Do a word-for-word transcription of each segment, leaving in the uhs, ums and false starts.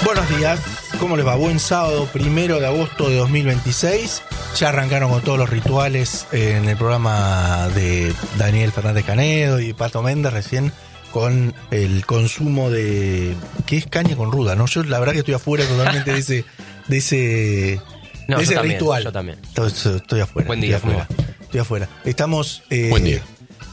Buenos días, ¿cómo les va? Buen sábado, primero de agosto de dos mil veintiséis. Ya arrancaron con todos los rituales en el programa de Daniel Fernández Canedo y Pato Méndez recién con el consumo de... ¿Qué es caña con ruda? No, yo la verdad que estoy afuera totalmente de ese, de ese, no, de ese yo también, ritual. Yo también. Estoy, estoy afuera. Buen día, estoy afuera. Estoy afuera. Estamos eh, Buen día.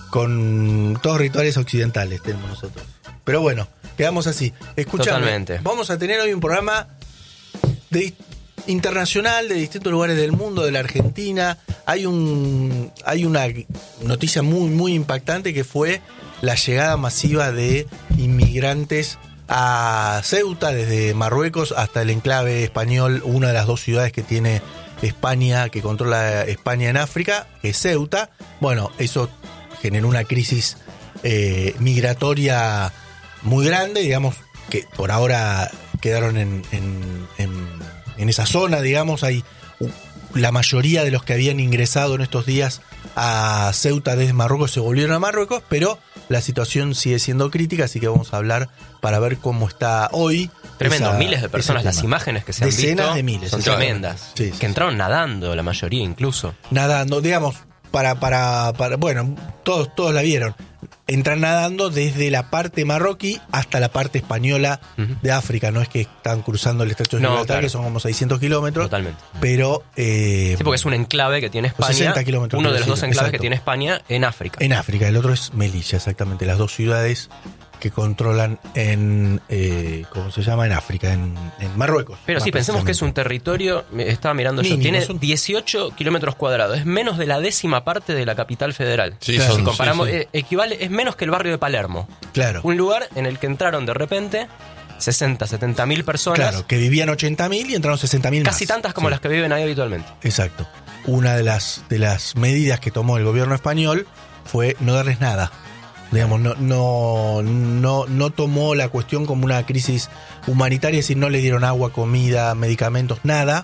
Con todos rituales occidentales tenemos nosotros. Pero bueno, quedamos así. Escuchame, Totalmente. Vamos a tener hoy un programa de, internacional de distintos lugares del mundo, de la Argentina. Hay un hay una noticia muy, muy impactante que fue la llegada masiva de inmigrantes a Ceuta, desde Marruecos hasta el enclave español, una de las dos ciudades que tiene España, que controla España en África, que es Ceuta. Bueno, eso generó una crisis eh, migratoria muy grande, digamos, que por ahora quedaron en, en, en, en esa zona, digamos. Hay la mayoría de los que habían ingresado en estos días a Ceuta desde Marruecos se volvieron a Marruecos, pero la situación sigue siendo crítica, así que vamos a hablar para ver cómo está hoy. Tremendo, esa, miles de personas, las imágenes que se han Decenas visto de miles, son tremendas, sí, sí. que entraron nadando, la mayoría incluso. Nadando, digamos, para, para, para bueno, todos, todos la vieron. Entran nadando desde la parte marroquí hasta la parte española uh-huh. de África. No es que están cruzando el estrecho de no, Gibraltar, claro. que son como seiscientos kilómetros. Totalmente. Pero... Eh, sí, porque es un enclave que tiene España. sesenta kilómetros. Uno de los dos enclaves exacto. que tiene España en África. En África, el otro es Melilla, exactamente. Las dos ciudades que controlan en, eh, ¿cómo se llama? En África, en, en Marruecos. Pero sí, pensemos que es un territorio, estaba mirando yo, tiene son... dieciocho kilómetros cuadrados, es menos de la décima parte de la capital federal. Sí, claro. son, si comparamos, sí, sí. Eh, equivale, es menos que el barrio de Palermo. Claro. Un lugar en el que entraron de repente sesenta, setenta mil personas. Claro, que vivían ochenta mil y entraron sesenta mil más. Casi tantas como sí. las que viven ahí habitualmente. Exacto. Una de las, de las medidas que tomó el gobierno español fue no darles nada. Digamos, no, no, no, no tomó la cuestión como una crisis humanitaria, es decir, no le dieron agua, comida, medicamentos, nada.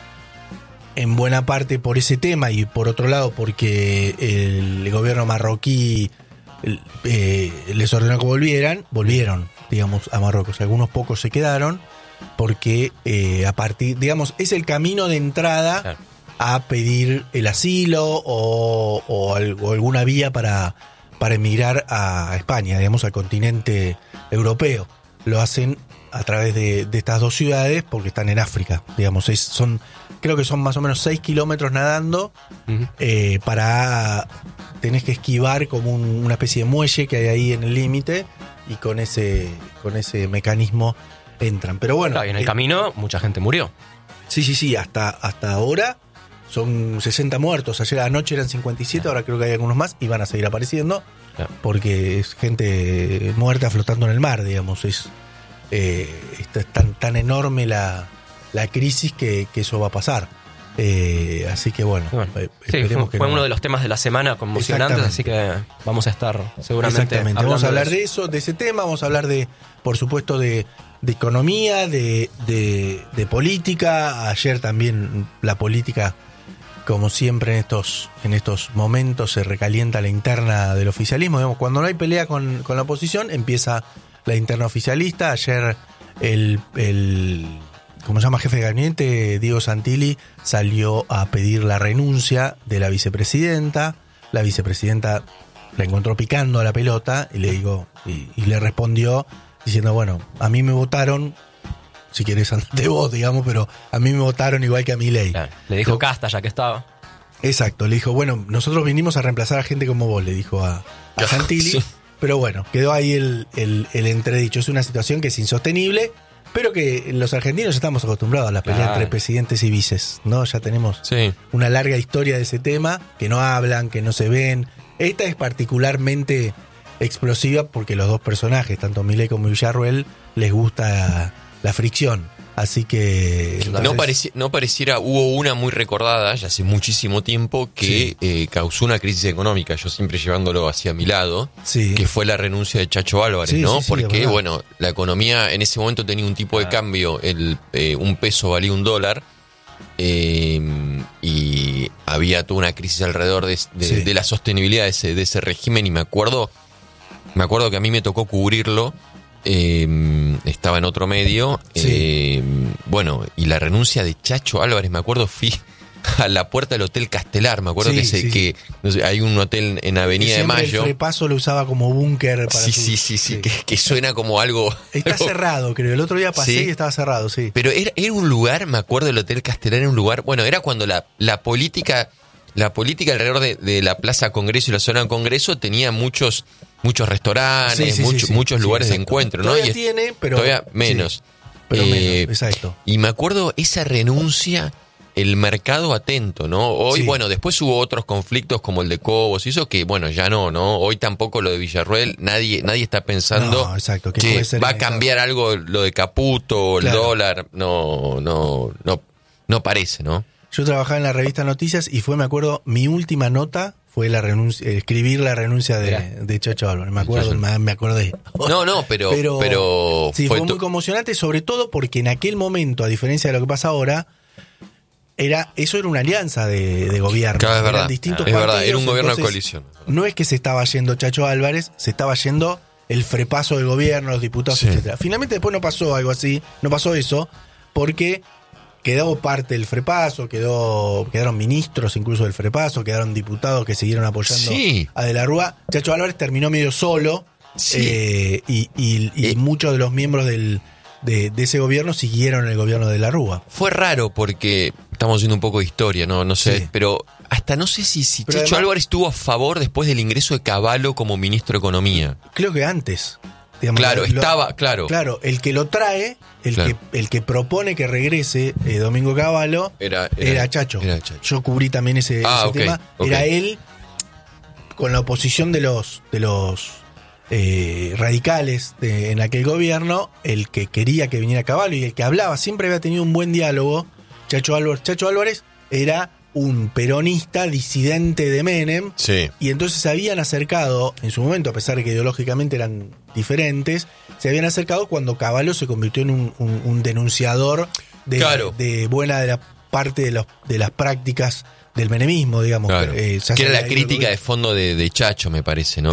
En buena parte por ese tema y por otro lado porque el gobierno marroquí eh, les ordenó que volvieran, volvieron, digamos, a Marruecos. Algunos pocos se quedaron porque eh, a partir, digamos, es el camino de entrada claro. a pedir el asilo o, o, o alguna vía para... para emigrar a España, digamos, al continente europeo. Lo hacen a través de, de estas dos ciudades porque están en África, digamos, es, son, creo que son más o menos seis kilómetros nadando uh-huh. eh, para, tenés que esquivar como un, una especie de muelle que hay ahí en el límite y con ese, con ese mecanismo entran. Pero bueno. Claro, y en el eh, camino mucha gente murió. Sí, sí, sí, hasta, hasta ahora son sesenta muertos. Ayer anoche eran cincuenta y siete, claro. Ahora creo que hay algunos más y van a seguir apareciendo. Claro. Porque es gente muerta flotando en el mar, digamos. Es, eh, es tan, tan enorme la, la crisis que, que eso va a pasar. Eh, así que bueno, bueno eh, sí, fue, que fue no. uno de los temas de la semana conmocionantes, así que vamos a estar seguramente Exactamente. hablando Vamos a hablar de eso. de eso, de ese tema, vamos a hablar de, por supuesto, de, de economía, de, de, de política. Ayer también la política, como siempre en estos, en estos momentos, se recalienta la interna del oficialismo. Digamos, cuando no hay pelea con, con la oposición, empieza la interna oficialista. Ayer el, el como se llama, jefe de gabinete, Diego Santilli, salió a pedir la renuncia de la vicepresidenta. La vicepresidenta la encontró picando a la pelota y le digo, y, y le respondió diciendo, bueno, a mí me votaron, si querés andate vos, digamos, pero a mí me votaron igual que a Milei. Claro, le dijo pero, Casta ya que estaba. Exacto, le dijo, bueno, nosotros vinimos a reemplazar a gente como vos, le dijo a, a Santilli. Sí. Pero bueno, quedó ahí el, el, el entredicho. Es una situación que es insostenible, pero que los argentinos ya estamos acostumbrados a la pelea claro. entre presidentes y vices, ¿no? Ya tenemos sí. una larga historia de ese tema, que no hablan, que no se ven. Esta es particularmente explosiva porque los dos personajes, tanto Milei como Villarruel, les gusta la fricción. Así que... Entonces... No, pareci- no pareciera, hubo una muy recordada ya hace muchísimo tiempo que sí. eh, causó una crisis económica, yo siempre llevándolo hacia mi lado, sí. que fue la renuncia de Chacho Álvarez, sí, ¿no? Sí, Porque, bueno, la economía en ese momento tenía un tipo de ah. cambio, el eh, un peso valía un dólar, eh, y había toda una crisis alrededor de, de, sí. de la sostenibilidad de ese, de ese régimen, y me acuerdo, me acuerdo que a mí me tocó cubrirlo eh, estaba en otro medio, sí. eh, bueno, y la renuncia de Chacho Álvarez, me acuerdo, fui a la puerta del Hotel Castelar, me acuerdo sí, que, se, sí, que sí. No sé, hay un hotel en Avenida de Mayo. El Frepaso lo usaba como búnker para sí, sus, sí, sí, sí, sí, que, que suena como algo... Está algo, cerrado, creo, el otro día pasé ¿sí? y estaba cerrado, sí. Pero era, era un lugar, me acuerdo, el Hotel Castelar era un lugar, bueno, era cuando la, la política... La política alrededor de, de la Plaza Congreso y la zona de Congreso tenía muchos muchos restaurantes, sí, sí, mucho, sí, sí, muchos sí, lugares exacto. de encuentro, ¿no? Todavía Y tiene, pero... Todavía menos. Sí, pero eh, menos, exacto. Y me acuerdo esa renuncia, el mercado atento, ¿no? Hoy, sí. bueno, después hubo otros conflictos como el de Cobos y eso que, bueno, ya no, ¿no? Hoy tampoco lo de Villarruel, nadie nadie está pensando no, exacto, que que puede ser va a cambiar esta... algo lo de Caputo, claro. el dólar, no, no, no, no parece, ¿no? Yo trabajaba en la revista Noticias y fue, me acuerdo, mi última nota fue la renuncia, escribir la renuncia de, de Chacho Álvarez. Me acuerdo, me, me acordé. No, no, pero... pero, pero sí, fue, fue muy conmocionante, sobre todo porque en aquel momento, a diferencia de lo que pasa ahora, era eso era una alianza de, de gobierno. Claro, es verdad, Eran distintos es partidos, verdad, era un gobierno entonces, de coalición. No es que se estaba yendo Chacho Álvarez, se estaba yendo el frepaso del gobierno, los diputados, sí. etcétera. Finalmente después no pasó algo así, no pasó eso, porque... Quedó parte del frepaso, quedó, quedaron ministros incluso del frepaso, quedaron diputados que siguieron apoyando sí. a De la Rúa. Chacho Álvarez terminó medio solo sí. eh, y, y, y eh. muchos de los miembros del, de, de ese gobierno siguieron el gobierno de De la Rúa. Fue raro porque estamos haciendo un poco de historia, no, no sé, sí. pero hasta no sé si, si Chacho además, Álvarez estuvo a favor después del ingreso de Cavallo como ministro de Economía. Creo que antes. Digamos, claro, lo, estaba, claro. Claro, el que lo trae, el claro. que el que propone que regrese eh, Domingo Cavallo era, era, era, Chacho. era Chacho. Yo cubrí también ese, ah, ese okay, tema. Okay. Era él con la oposición de los de los eh, radicales de, en aquel gobierno, el que quería que viniera Cavallo y el que hablaba, siempre había tenido un buen diálogo. Chacho Álvarez, Chacho Álvarez era un peronista disidente de Menem sí. y entonces se habían acercado en su momento, a pesar de que ideológicamente eran diferentes, se habían acercado cuando Cavallo se convirtió en un, un, un denunciador de, claro. de buena de la parte de, los, de las prácticas del menemismo, digamos. Claro. Eh, que era la crítica de fondo de, de Chacho, me parece, ¿no?